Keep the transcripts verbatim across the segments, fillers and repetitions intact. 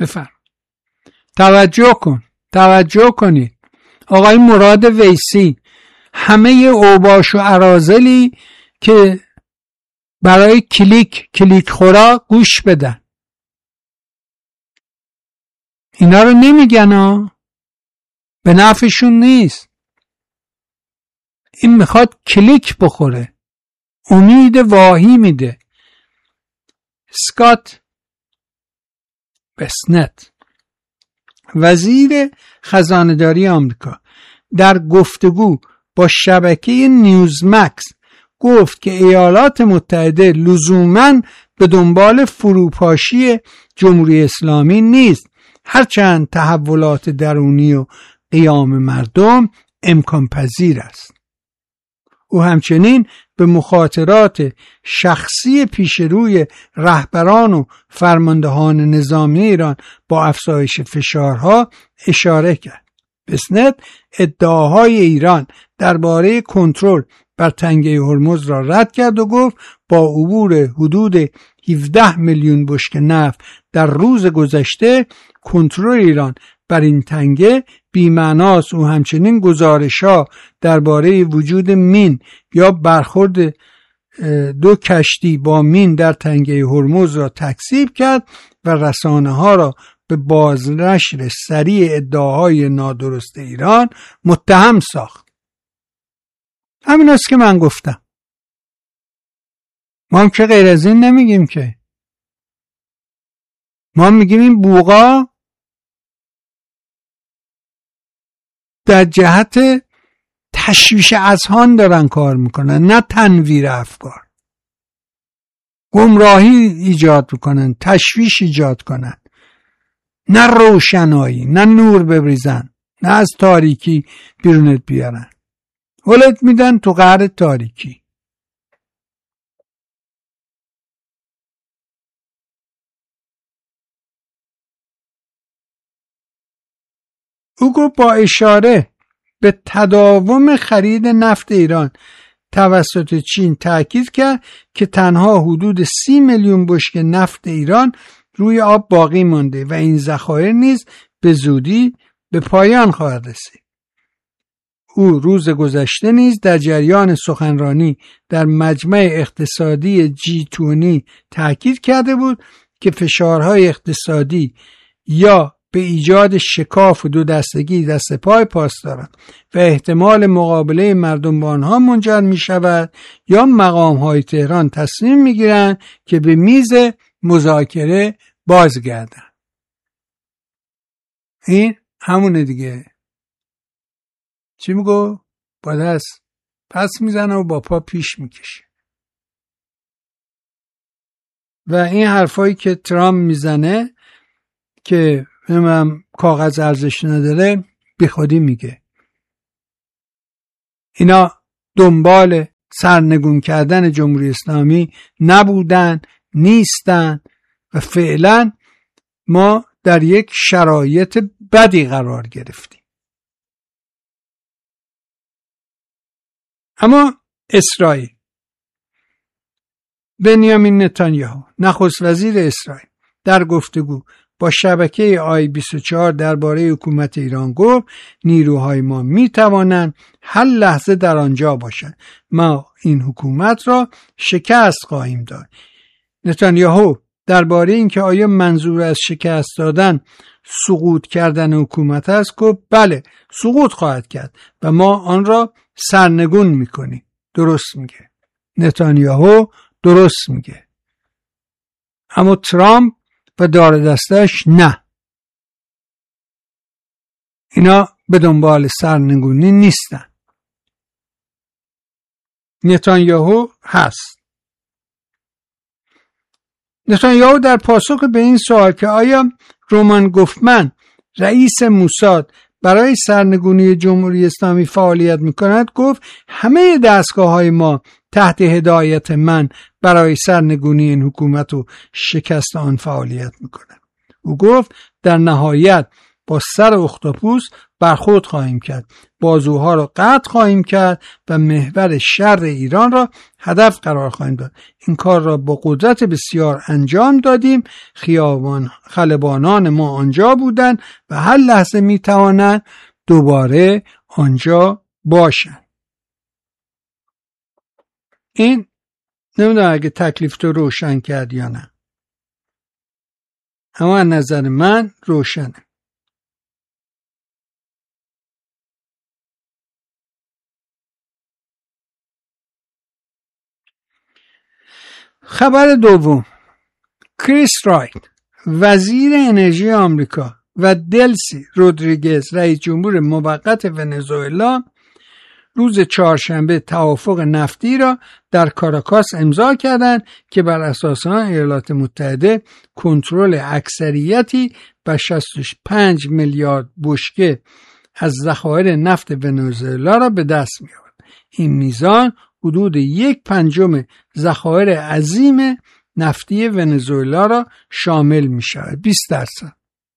بفرم. توجه کن توجه کنید. آقای مراد ویسی همه اوباش و اراذلی که برای کلیک کلیک خورا گوش بدن، اینا رو نمیگن ها، به نفعشون نیست. این میخواد کلیک بخوره، امید واهی میده. اسکات بسنت وزیر خزانه‌داری آمریکا در گفتگو با شبکه نیوزمکس گفت که ایالات متحده لزوماً به دنبال فروپاشی جمهوری اسلامی نیست، هرچند تحولات درونی و قیام مردم امکان پذیر است. او همچنین به مخاطرات شخصی پیشروی رهبران و فرماندهان نظامی ایران با افزایش فشارها اشاره کرد. بسنت ادعاهای ایران درباره کنترل بر تنگه هرمز را رد کرد و گفت با عبور حدود هفده میلیون بشکه نفت در روز گذشته کنترل ایران بر این تنگه بی‌معناست. او همچنین گزارش‌ها درباره وجود مین یا برخورد دو کشتی با مین در تنگه هرمز را تکذیب کرد و رسانه‌ها را به بازنشر سریع ادعاهای نادرست ایران متهم ساخت. همین است که من گفتم. ما هم که غیر از این نمیگیم که. ما میگیم این بوقا در جهت تشویش اذهان دارن کار میکنن، نه تنویر افکار. گمراهی ایجاد میکنن، تشویش ایجاد کنن، نه روشنایی، نه نور ببریزن، نه از تاریکی بیرونت بیارن، ولت میدن تو قعر تاریکی. او گفت با اشاره به تداوم خرید نفت ایران توسط چین تأکید کرد که تنها حدود سی میلیون بشکه نفت ایران روی آب باقی مانده و این ذخایر نیز به زودی به پایان خواهد رسید. او روز گذشته نیز در جریان سخنرانی در مجمع اقتصادی جی بیست تأکید کرده بود که فشارهای اقتصادی یا به ایجاد شکاف و دو دستگی دست پای پاس دارند و احتمال مقابله مردم با آنها منجر می شود یا مقام های تهران تصمیم می گیرند که به میز مذاکره بازگردن. این همونه دیگه. چی میگو؟ با دست پس میزنه و با پا پیش میکشه. و این حرفایی که ترامپ میزنه که هم کاغذ ارزش نداره بی خودی میگه. اینا دنبال سرنگون کردن جمهوری اسلامی نبودن، نیستن و فعلا ما در یک شرایط بدی قرار گرفتیم. اما اسرائیل، بنیامین نتانیاهو نخست وزیر اسرائیل در گفتگو با شبکه آی بیست و چهار درباره حکومت ایران گفت نیروهای ما می توانند هر لحظه در آنجا باشند. ما این حکومت را شکست خواهیم داد. نتانیاهو درباره اینکه آیا منظور از شکست دادن سقوط کردن حکومت است گفت بله سقوط خواهد کرد و ما آن را سرنگون میکنیم. درست میگه نتانیاهو، درست میگه. اما ترامپ و دار دستش نه، اینا به دنبال سرنگونی نیستن. نتانیاهو هست. نتانیاهو در پاسخ به این سوال که آیا رومان گوفمن رئیس موساد برای سرنگونی جمهوری اسلامی فعالیت میکند گفت همه دستگاه‌های ما تحت هدایت من برای سرنگونی این حکومت و شکست آن فعالیت میکنند. او گفت در نهایت با سر اختاپوس برخورد خواهیم کرد بازوها را قطع خواهیم کرد و محور شر ایران را هدف قرار خواهیم داد. این کار را با قدرت بسیار انجام دادیم. خیابان خلبانان ما آنجا بودند و هر لحظه می توانند دوباره آنجا باشند. این نمیدونم اگه تکلیف تو روشن کرد یا نه، اما از نظر من روشنه. خبر دوم، کریس رایت وزیر انرژی آمریکا و دلسی رودریگز رئیس جمهور موقت ونزوئلا روز چهارشنبه توافق نفتی را در کاراکاس امضا کردند که بر اساس آن ایالات متحده کنترل اکثریتی بر شصت و پنج میلیارد بشکه از ذخایر نفت ونزوئلا را به دست می‌یابد. این میزان حدود یک پنجم ذخایر عظیم نفتی ونزوئلا را شامل می‌شود، بیست درصد.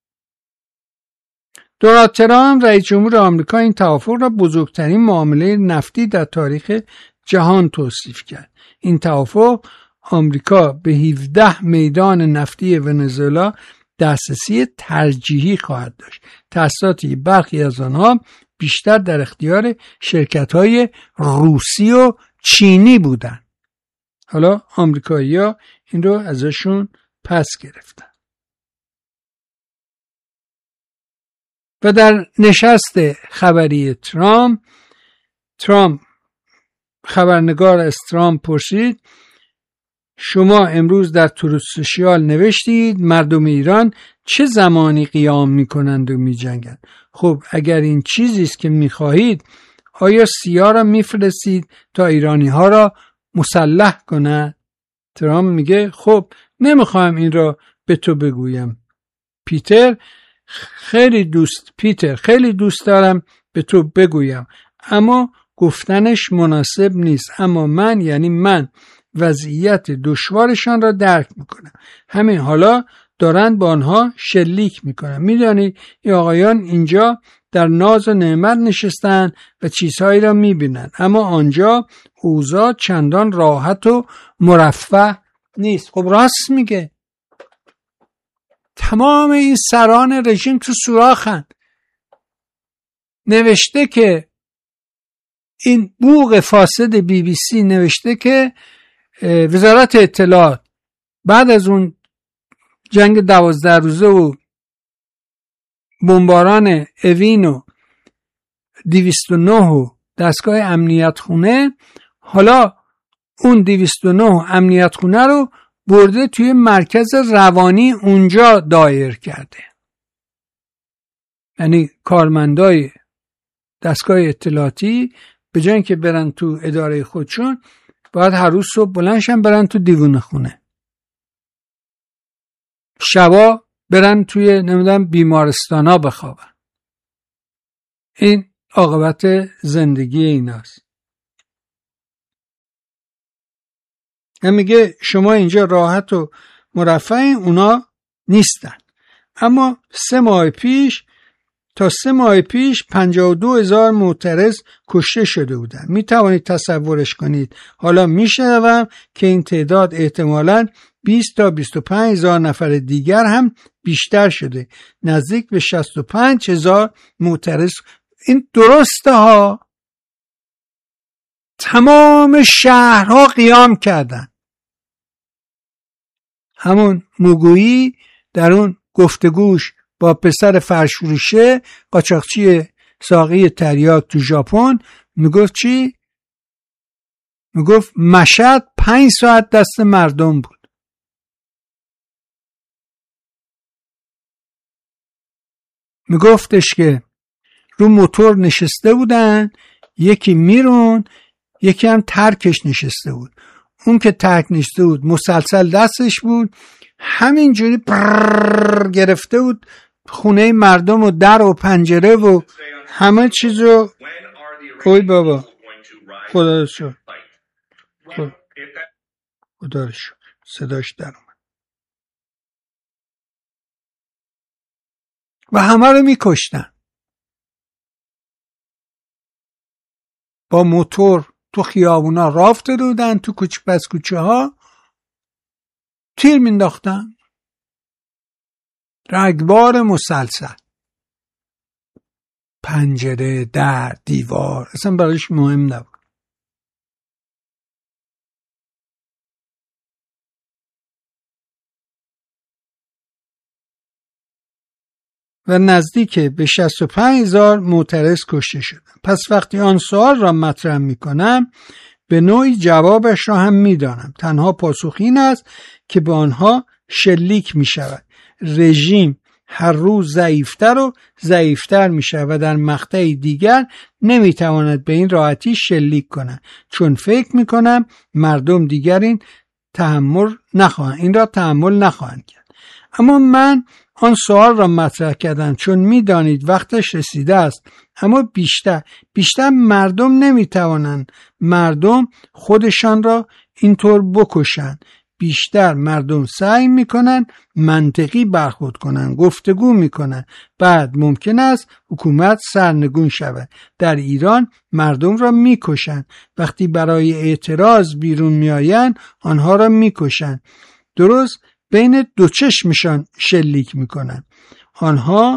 دونالد ترامپ رئیس جمهور آمریکا این توافق را بزرگترین معامله نفتی در تاریخ جهان توصیف کرد. این توافق آمریکا به هفده میدان نفتی ونزوئلا دسترسی ترجیحی خواهد داشت. تأسیساتی برخی از آنها بیشتر در اختیار شرکت‌های روسی و چینی بودند. حالا آمریکایی‌ها این رو ازشون پس گرفتن. و در نشست خبری ترامپ ترامپ خبرنگار از ترامپ پرسید شما امروز در تروت سوشیال نوشتید مردم ایران چه زمانی قیام میکنند و میجنگند. خب اگر این چیزی است که میخواهید، آیا سیا را میفرستید تا ایرانی ها را مسلح کنند؟ ترامپ میگه خب نمیخوایم این را به تو بگویم پیتر، خیلی دوست پیتر خیلی دوست دارم به تو بگویم، اما گفتنش مناسب نیست. اما من یعنی من وضعیت دشوارشان را درک میکنم. همین حالا دارند با آنها شلیک میکنن. میدانی این آقایان اینجا در ناز و نعمت نشستن و چیزهایی را میبینن، اما آنجا اوضاع چندان راحت و مرفه نیست. خب راست میگه. تمام این سران رژیم تو سوراخن. نوشته که این بوق فاسد بی بی سی نوشته که وزارت اطلاعات بعد از اون جنگ دوازده روزه و بمباران اوین و دویست و نه و دستگاه امنیت خونه، حالا اون دویست و نه امنیت خونه رو برده توی مرکز روانی اونجا دایر کرده. یعنی کارمندای دستگاه اطلاعاتی به جای اینکه برن تو اداره خودشون، باید هر روز صبح بلندشن برن تو دیوونه خونه، شبا برن توی نمیدونم بیمارستانا بخوابن. این عاقبت زندگی ایناست. هم میگه شما اینجا راحت و مرفه، اونا نیستن. اما سه ماه پیش تا سه ماه پیش پنجاه و دو هزار معترض کشته شده بودن. می توانید تصورش کنید. حالا می شنوم که این تعداد احتمالاً بیست تا بیست و پنج هزار نفر دیگر هم بیشتر شده. نزدیک به شصت و پنج هزار معترض. این درسته ها. تمام شهرها قیام کردن. همون موگویی در اون گفتگوش با پسر فرشفروشه قاچاقچی ساقی تریاک تو ژاپن میگفت چی؟ میگفت مشهد پنج ساعت دست مردم بود. میگفتش که رو موتور نشسته بودن، یکی میرون، یکی هم ترکش نشسته بود. اون که ترک نشسته بود مسلسل دستش بود، همینجوری گرفته بود خونه مردم و در و پنجره و همه چیز رو. اوی بابا خدا رو شکر، خدا رو شکر صداش در اومد و همه رو میکشتن. با موتور تو خیابونا راه افتاده بودن، تو کوچه پس کوچه ها تیر مینداختن، رگبار مسلسل، پنجره، در، دیوار، اصلا برایش مهم نبود. و نزدیک به شصت و پنج هزار معترض کشته شدند. پس وقتی آن سوال را مطرح میکنم به نوعی جوابش را هم میدانم. تنها پاسخ این است که به آنها شلیک میشود. رژیم هر روز ضعیفتر و ضعیفتر میشه و در مقطع دیگر نمیتواند به این راحتی شلیک کنه، چون فکر میکنم مردم دیگر این تحمل نخواهند این را تحمل نخواهند کرد. اما من آن سوال را مطرح کردم چون میدانید وقتش رسیده است. اما بیشتر بیشتر مردم نمیتوانند مردم خودشان را اینطور بکشند. بیشتر مردم سعی میکنن منطقی برخورد کنن، گفتگو میکنن. بعد ممکن است حکومت سرنگون شود. در ایران مردم را میکشن. وقتی برای اعتراض بیرون میآیند آنها را میکشن. درست بین دو چشمشان شلیک میکنن. آنها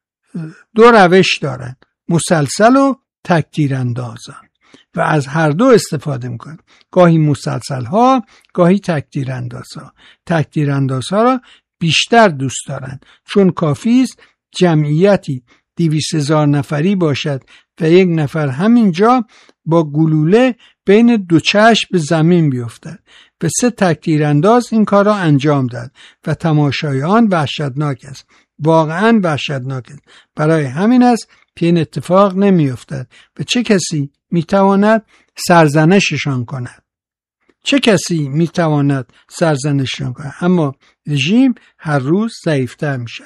دو روش دارن، مسلسل و تکتیر اندازان، و از هر دو استفاده میکنن. گاهی مسلسل ها، گاهی تکتیر انداز ها. تکتیر انداز ها را بیشتر دوست دارن چون کافی است جمعیتی دویست هزار نفری باشد و یک نفر همینجا با گلوله بین دو چشم به زمین بیفتد. و سه تکتیر انداز این کار را انجام داد و تماشای آن وحشتناک است، واقعا وحشتناک است. برای همین است که این اتفاق نمی افتد. و چه کسی می تواند سرزنششان کند؟ چه کسی می تواند سرزنششان کند؟ اما رژیم هر روز ضعیفتر میشه.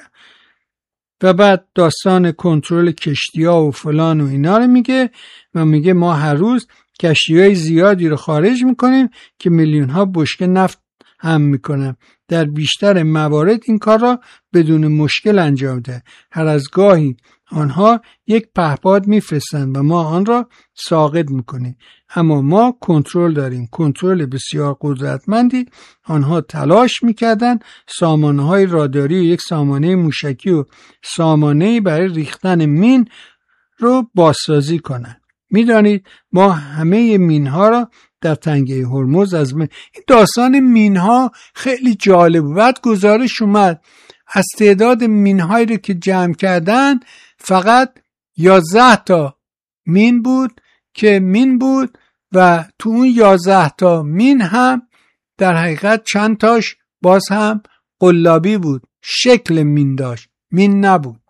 و بعد داستان کنترل کشتی‌ها و فلان و اینا رو میگه و میگه ما هر روز کشتی‌های زیادی رو خارج میکنیم که میلیون‌ها بشکه نفت هم میکنن. در بیشتر موارد این کار را بدون مشکل انجام ده. هر از گاهی آنها یک پهپاد میفرستند و ما آن را ساقط میکنیم. اما ما کنترل داریم، کنترل بسیار قدرتمندی. آنها تلاش میکردن سامانه‌های راداری و یک سامانه موشکی و سامانه‌ای برای ریختن مین رو بازسازی کنند. میدانید ما همه مینها را در تنگه هرمز از من... این داستان مینها خیلی جالب. بعد گزارش اومد از تعداد مینهایی رو که جمع کردن فقط یازده تا مین بود که مین بود و تو اون یازده تا مین هم در حقیقت چند تاش باز هم قلابی بود، شکل مین داشت، مین نبود.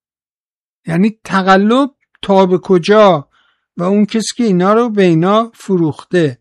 یعنی تقلب تا به کجا و اون کسی که اینا رو به اینا فروخته.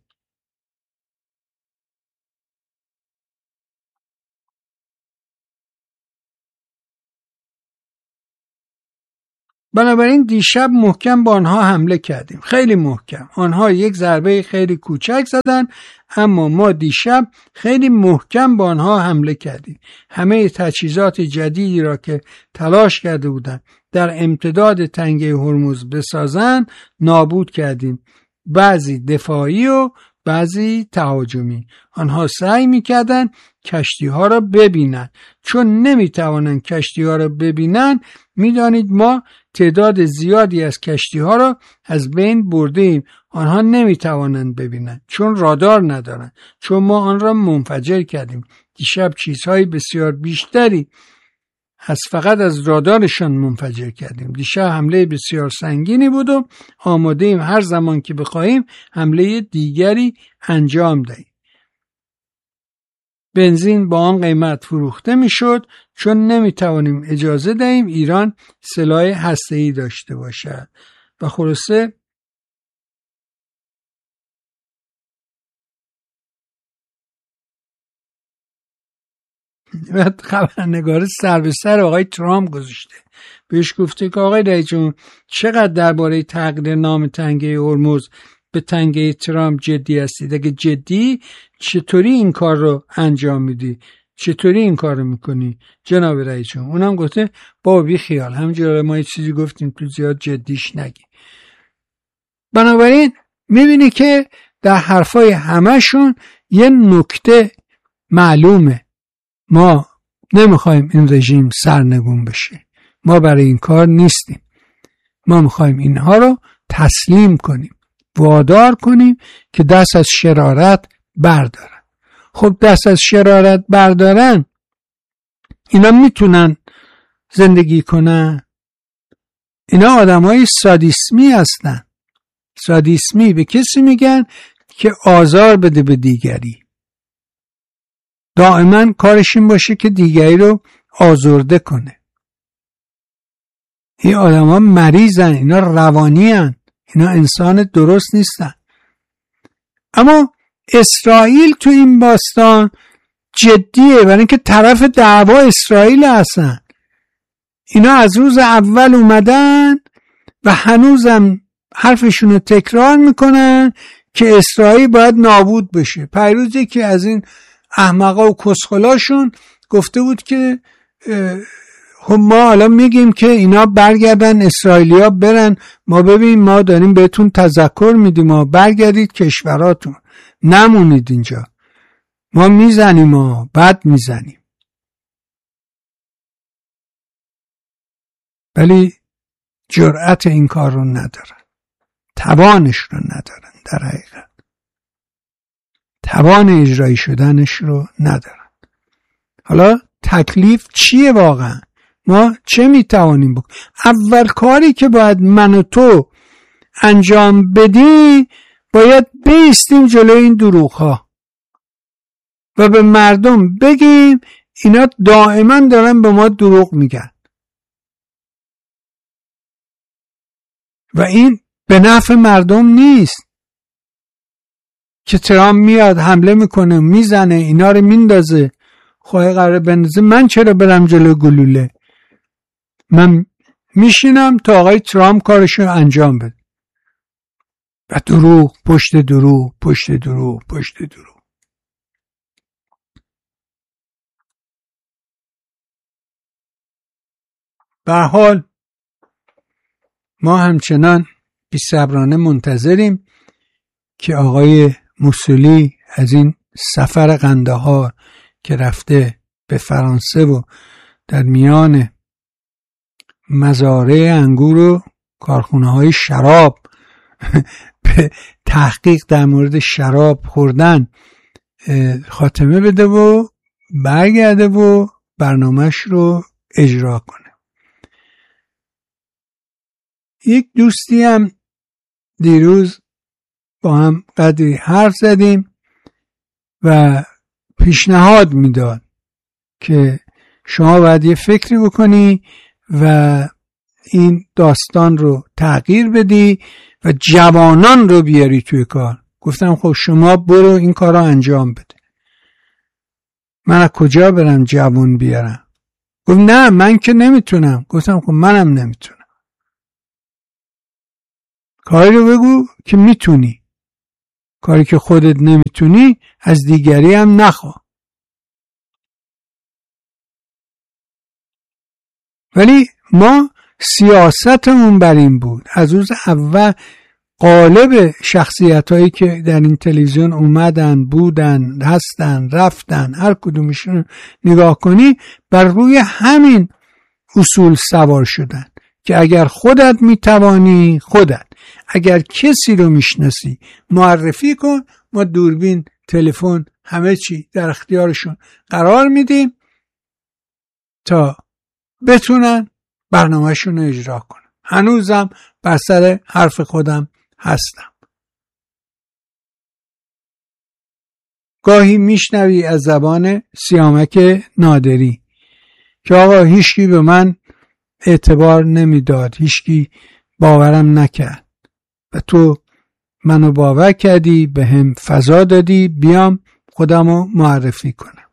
بنابراین دیشب محکم با آنها حمله کردیم، خیلی محکم. آنها یک ضربه خیلی کوچک زدن اما ما دیشب خیلی محکم با آنها حمله کردیم. همه تجهیزات جدیدی را که تلاش کرده بودند در امتداد تنگه هرمز بسازن نابود کردیم، بعضی دفاعی و بعضی تهاجمی. آنها سعی میکردن کشتی ها را ببینن، چون نمیتوانن کشتی ها را ببینن. میدانید ما تعداد زیادی از کشتی ها را از بین برده ایم. آنها نمیتوانند ببینن چون رادار ندارن، چون ما آن را منفجر کردیم. دیشب چیزهای بسیار بیشتری از فقط از رادارشان منفجر کردیم. دیشب حمله بسیار سنگینی بود و آماده ایم هر زمان که بخواهیم حمله دیگری انجام دهیم. بنزین با آن قیمت فروخته میشد چون نمیتوانیم اجازه دهیم ایران سلاح هسته‌ای داشته باشد. و خلاصه بعد خبرنگار سر به سر آقای ترامپ گذاشته، بهش گفته که آقای رئیس جمهور چقدر درباره تغییر نام تنگه هرمز به تنگه ترامپ جدی هستید؟ اگه جدی چطوری این کار رو انجام میدی؟ چطوری این کار رو میکنی جناب رئیس جمهور؟ اونم گفته بابا بی خیال، همینجوری ما یه چیزی گفتیم تو زیاد جدیش نگی. بنابراین میبینی که در حرفای همهشون یه نکته معلومه. ما نمیخوایم این رژیم سرنگون بشه، ما برای این کار نیستیم، ما میخوایم اینها رو تسلیم کنیم، وادار کنیم که دست از شرارت بردارن. خب دست از شرارت بردارن، اینا میتونن زندگی کنن؟ اینا آدمای سادیسمی هستن. سادیسمی به کسی میگن که آزار بده به دیگری، دائما کارش این باشه که دیگری رو آزرده کنه. این آدما مریضن، اینا روانی هن، اینا انسان درست نیستن. اما اسرائیل تو این باستان جدیه، برای اینکه طرف دعوا اسرائیل هستن. اینا از روز اول اومدن و هنوزم حرفشون رو تکرار میکنن که اسرائیل باید نابود بشه. پیروزی که از این احمقا و کسخلاشون گفته بود که ما حالا میگیم که اینا برگردن، اسرائیلیا برن، ما ببین ما داریم بهتون تذکر میدیم، ما برگردید کشوراتون، نمونید اینجا، ما میزنیم، ما بعد میزنیم. ولی جرأت این کار رو ندارن، توانش رو ندارن، در حقیقت توان اجرایی شدنش رو ندارن. حالا تکلیف چیه واقعا؟ ما چه میتوانیم بکنیم؟ اول کاری که باید من و تو انجام بدیم، باید بیستیم جلوی این دروغ ها و به مردم بگیم اینا دائما دارن به ما دروغ میگن و این به نفع مردم نیست. که ترامپ میاد حمله میکنه، میزنه، اینا رو میندازه، خواهی قراره بندازه، من چرا برم جلو گلوله؟ من میشینم تا آقای ترامپ کارشو انجام بده. و دروغ پشت دروغ پشت دروغ پشت دروغ. به هر حال ما همچنان بی‌صبرانه منتظریم که آقای موسولی از این سفر قندهار که رفته به فرانسه و در میان مزارع انگور و کارخونه های شراب به تحقیق در مورد شراب خوردن خاتمه بده و برگرده و برنامهش رو اجرا کنه. یک دوستی هم دیروز با هم قدری حرف زدیم و پیشنهاد میداد که شما باید یه فکری بکنی و این داستان رو تغییر بدی و جوانان رو بیاری توی کار. گفتم خب شما برو این کار رو انجام بده. من از کجا برم جوان بیارم؟ گفت نه من که نمیتونم. گفتم خب منم نمیتونم. کاری رو بگو که میتونی. کاری که خودت نمیتونی از دیگری هم نخواه. ولی ما سیاستمون بر این بود از روز اول. قالب شخصیت هایی که در این تلویزیون اومدن بودن هستن رفتن، هر کدومشون نگاه کنی بر روی همین اصول سوار شدن که اگر خودت میتوانی خودت، اگر کسی رو میشناسی معرفی کن، ما دوربین، تلفن، همه چی در اختیارشون قرار میدیم تا بتونن برنامهشون رو اجرا کنن. هنوزم بر سر حرف خودم هستم. گاهی میشنوی از زبان سیامک نادری که آقا هیچکی به من اعتبار نمیداد، هیچکی باورم نکرد و تو منو باور کردی، به هم فضا دادی، بیام خودمو معرفی کنم.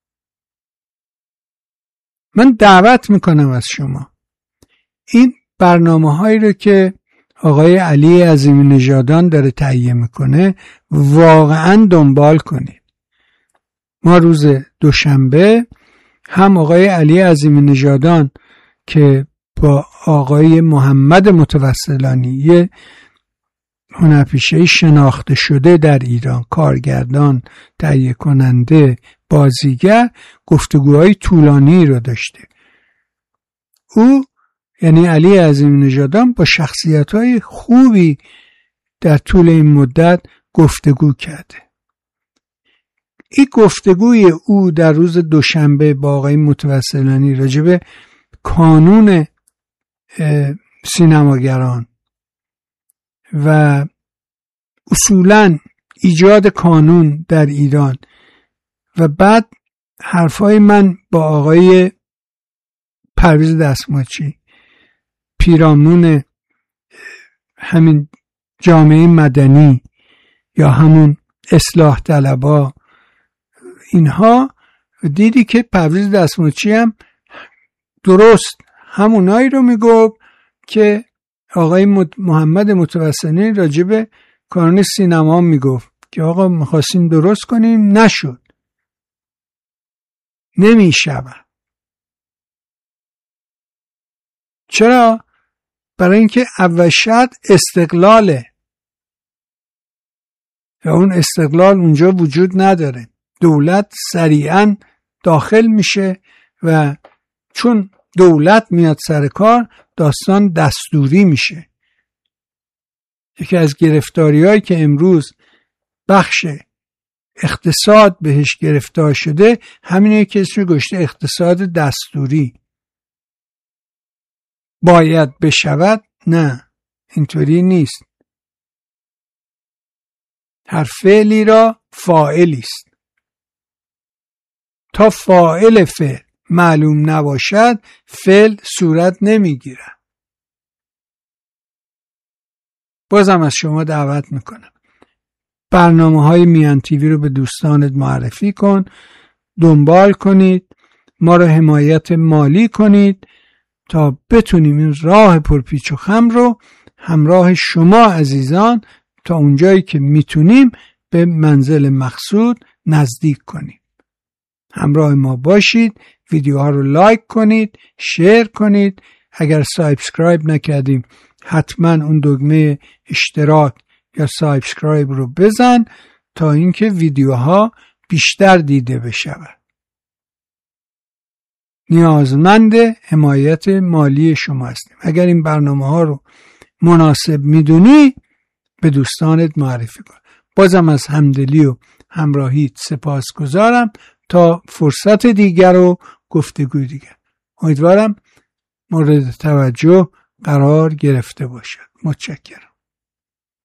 من دعوت میکنم از شما این برنامه هایی رو که آقای علی عظیمی نژادان داره تهیه میکنه واقعا دنبال کنید. ما روز دوشنبه هم آقای علی عظیمی نژادان که با آقای محمد متوسلانی یه هنرپیشه شناخته شده در ایران، کارگردان، تهیه کننده، بازیگر، گفتگوهای طولانی رو داشته. او یعنی علی عظیم نژادان با شخصیت‌های خوبی در طول این مدت گفتگو کرده. این گفتگوی او در روز دوشنبه با آقای متوسلانی راجع به کانون سینماگران و اصولاً ایجاد کانون در ایران و بعد حرفای من با آقای پرویز دستماچی، پیرامون همین جامعه مدنی یا همون اصلاح طلبا، اینها دیدی که پرویز دستماچی هم درست همونایی رو میگفت که آقای محمد متوسلی راجع به کانون سینما میگفت که آقا میخواستیم درست کنیم، نشد، نمیشود. چرا؟ برای اینکه اول شرط استقلاله و اون استقلال اونجا وجود نداره. دولت سریعا داخل میشه و چون دولت میاد سر کار داستان دستوری میشه. یکی از گرفتاری‌هایی که امروز بخش اقتصاد بهش گرفتار شده همینه که اسمش گذاشته اقتصاد دستوری. باید بشود؟ نه، اینطوری نیست. هر فعلی را فاعلی است. تا فاعل فعل معلوم نباشد فعل صورت نمیگیره. بازم از شما دعوت میکنم برنامه های میان تیوی رو به دوستانت معرفی کن، دنبال کنید، ما رو حمایت مالی کنید تا بتونیم این راه پرپیچ و خم رو همراه شما عزیزان تا اونجایی که میتونیم به منزل مقصود نزدیک کنیم. همراه ما باشید، ویدیوها رو لایک کنید، شیر کنید. اگر سابسکرایب نکردیم حتما اون دکمه اشتراک یا سابسکرایب رو بزن تا اینکه ویدیوها بیشتر دیده بشود. نیازمند حمایت مالی شما هستیم. اگر این برنامه ها رو مناسب میدونی به دوستانت معرفی کن. بازم از همدلی و همراهیت سپاسگزارم تا فرصت دیگر و گفتگوی دیگر. امیدوارم مورد توجه قرار گرفته باشد. متشکرم.